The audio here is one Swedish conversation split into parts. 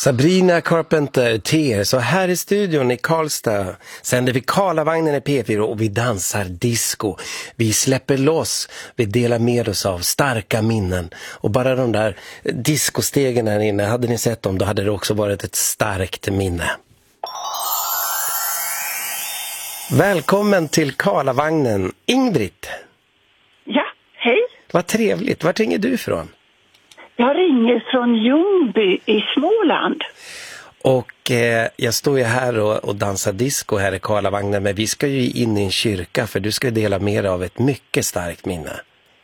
Sabrina Carpenter till så här i studion i Karlstad sänder vi Karlavagnen i P4 och vi dansar disco. Vi släpper loss, vi delar med oss av starka minnen. Och bara de där discostegen här inne, hade ni sett dem, då hade det också varit ett starkt minne. Välkommen till Karlavagnen, Ingrid. Ja, hej. Vad trevligt, vart ringer du ifrån? Jag ringer från Ljungby i Småland. Och jag står ju här och dansar disco här i Karlavagnen, men vi ska ju in i en kyrka för du ska dela med dig av ett mycket starkt minne.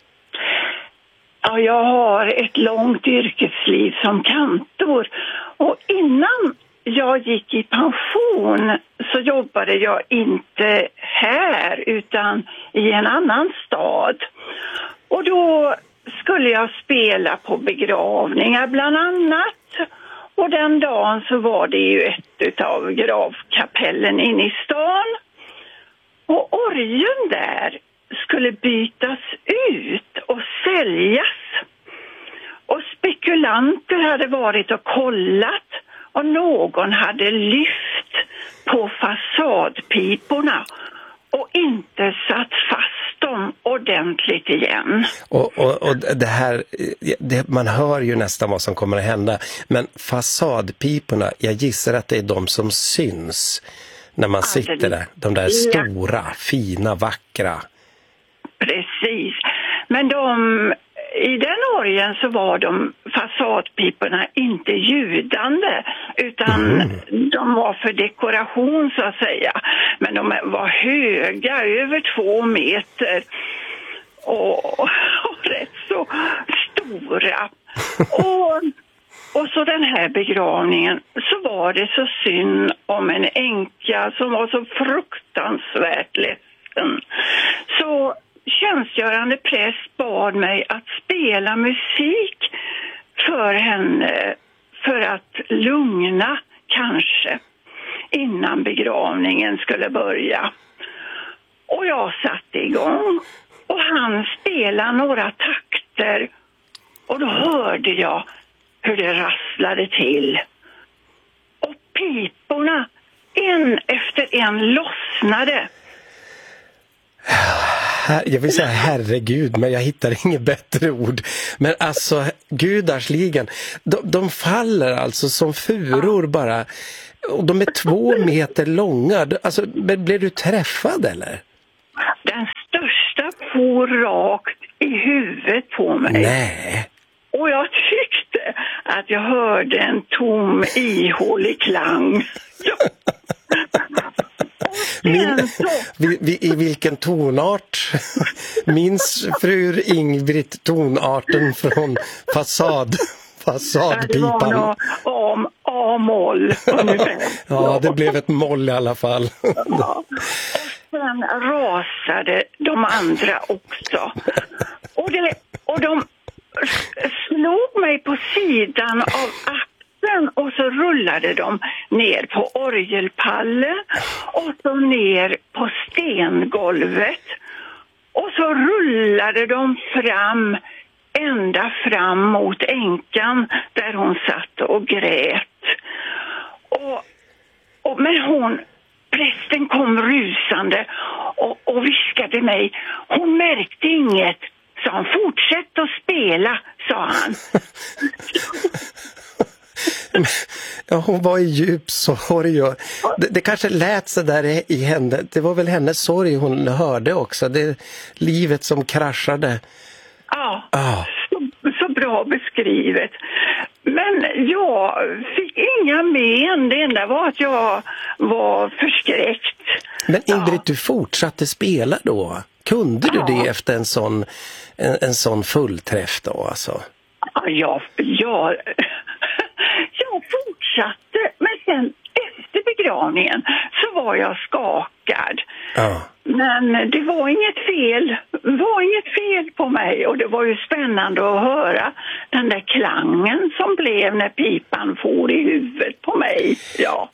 Ja, jag har ett långt yrkesliv som kantor och innan jag gick i pension så jobbade jag inte här utan i en annan stad. Och då skulle jag spela på begravningar bland annat. Och den dagen så var det ju ett av gravkapellen inne i stan. Och orgeln där skulle bytas ut och säljas. Och spekulanter hade varit och kollat och någon hade lyft på fasadpiporna och inte satt fast dem ordentligt igen. Och det här, man hör ju nästan vad som kommer att hända. Men fasadpiporna, jag gissar att det är de som syns när man sitter där. De där stora, fina, vackra. Precis. Men i den orgeln så var de fasadpiporna inte ljudande utan de var för dekoration så att säga. Men de var höga, över 2 meter och rätt så stora. Och så den här begravningen så var det så synd om en änka som var så fruktansvärt ledsen. Så tjänstgörande präst bad mig att spela musik för henne för att lugna kanske innan begravningen skulle börja. Och jag satte igång och han spelade några takter och då hörde jag hur det rasslade till. Och piporna en efter en lossnade. Jag vill säga herregud, men jag hittar inget bättre ord. Men alltså, gudarsligen, de faller alltså som furor bara. Och de är 2 meter långa. Alltså, blev du träffad eller? Den största for rakt i huvudet på mig. Nej. Och jag tyckte att jag hörde en tom, ihålig klang. Ja. I vilken tonart? Minns fru Ingrid tonarten från fasadpipan? Det var nog A-moll ungefär. Ja, det blev ett moll i alla fall. Ja. Och sen rasade de andra också. Och de slog mig på sidan av axeln och så rullade de ner på orgelpallen och så ner på stengolvet. Och så rullade de ända fram mot änkan där hon satt och grät. Men prästen kom rusande och viskade mig. Hon märkte inget, sa han. Fortsätt att spela, sa han. Ja, hon var i djup sorg. Det kanske lät så där i henne. Det var väl hennes sorg hon hörde också. Det är livet som kraschade. Ja. Så bra beskrivet. Men jag fick inga men. Det enda var att jag var förskräckt. Men Ingrid, du fortsatte spela då? Kunde du det efter en sån fullträff då alltså? Ja, jag fortsatte. Men sen efter begravningen så var jag skakad. Ja. Men det var inget fel på mig och det var ju spännande att höra den där klangen som blev när pipan for i huvudet på mig. Ja.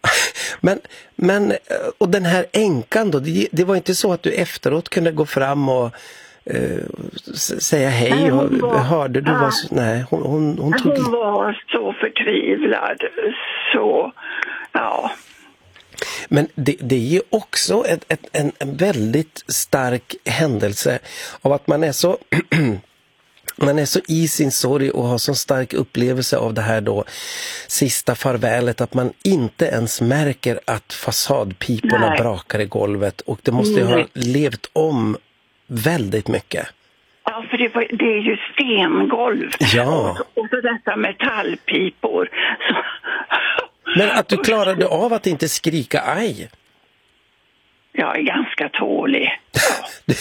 Men och den här änkan då, det var inte så att du efteråt kunde gå fram och säga hej. Hörde du vad... Nej, hon var så förtvivlad. Så, ja. Men det är ju också en väldigt stark händelse av att man är så... Man är så i sin sorg och har så stark upplevelse av det här då sista farvälet att man inte ens märker att fasadpiporna brakar i golvet, och det måste ju ha levt om väldigt mycket. Ja, för det är ju stengolv. Ja. Och så dessa metallpipor. Så... Men att du klarade av att inte skrika aj. Jag är ganska tålig. Ja.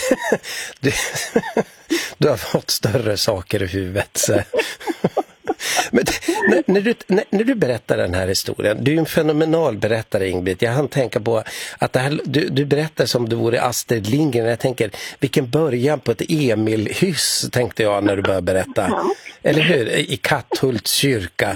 Du har fått större saker i huvudet. Så. Men när du berättar den här historien, du är en fenomenal berättare, Ingrid. Jag hann tänka på att det här, du berättar som du vore Astrid Lindgren. Jag tänker, vilken början på ett Emil-hyss, tänkte jag när du började berätta. Ja. Eller hur? I Katthults kyrka.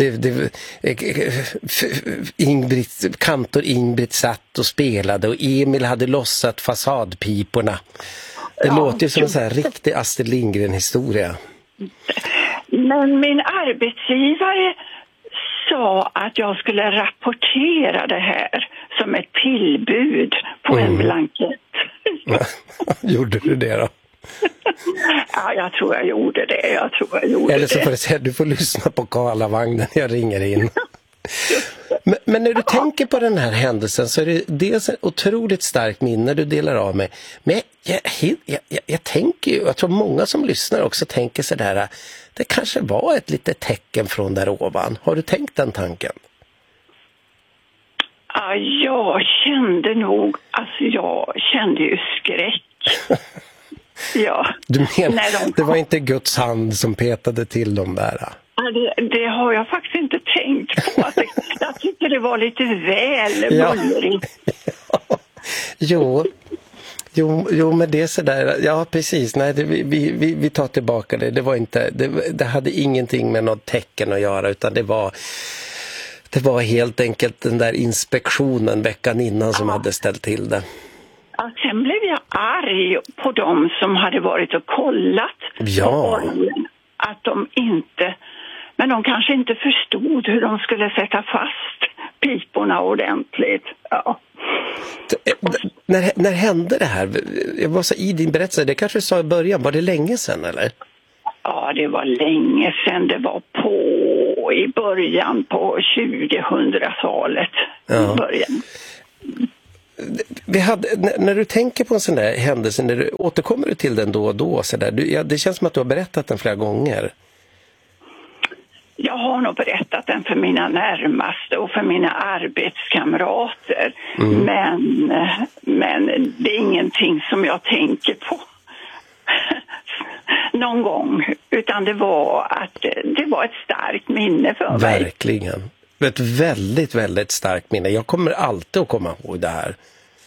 Kantor Ingrid satt och spelade och Emil hade lossat fasadpiporna. Det låter ju som en sån här riktig Astrid Lindgren-historia. Men min arbetsgivare sa att jag skulle rapportera det här som ett tillbud på en blankett. Gjorde du det då? Ja, jag tror jag gjorde det. Eller så får jag säga, du får lyssna på Karlavagnen, jag ringer in. Men när du tänker på den här händelsen så är det dels ett otroligt starkt minne du delar av med. Men jag tänker ju, jag tror många som lyssnar också tänker sig där, det kanske var ett litet tecken från där ovan. Har du tänkt den tanken? Ja, jag kände nog, jag kände ju skräck. Ja. Du menar, det var inte Guds hand som petade till dem där? Det har jag faktiskt inte tänkt på. Jag tycker det var lite väl bullrigt. Jo, men det är sådär. Ja, precis. Nej, vi tar tillbaka det. Det var inte, det hade ingenting med något tecken att göra, utan det var helt enkelt den där inspektionen veckan innan som hade ställt till det. Ja, sen blev jag arg på dem som hade varit och kollat på oljan, att de inte... Men de kanske inte förstod hur de skulle sätta fast piporna ordentligt. Ja. När hände det här? Jag var så i din berättelse, det kanske du sa i början. Var det länge sedan eller? Ja, det var länge sedan. Det var i början på 2000-talet. Ja. Början. När du tänker på en sån där händelse, återkommer du till den då och då? Så där, det känns som att du har berättat den flera gånger. Jag har nog berättat den för mina närmaste och för mina arbetskamrater. Men det är ingenting som jag tänker på någon gång. Utan det var ett starkt minne för mig. Verkligen. Ett väldigt, väldigt starkt minne. Jag kommer alltid att komma ihåg det här.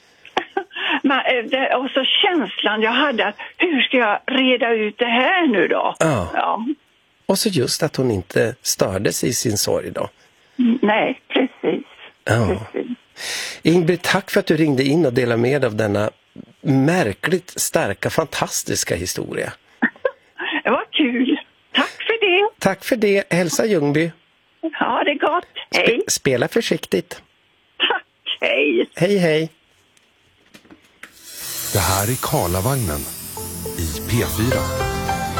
Och så känslan jag hade att hur ska jag reda ut det här nu då? Ja. Och så just att hon inte stördes i sin sorg då. Nej, precis. Ja. Precis. Ingrid, tack för att du ringde in och delade med av denna märkligt starka, fantastiska historia. Det var kul. Tack för det. Tack för det. Hälsa Ljungby. Ja, det är gott. Hej. Spela försiktigt. Tack. Hej. Hej, hej. Det här är Karlavagnen i P4.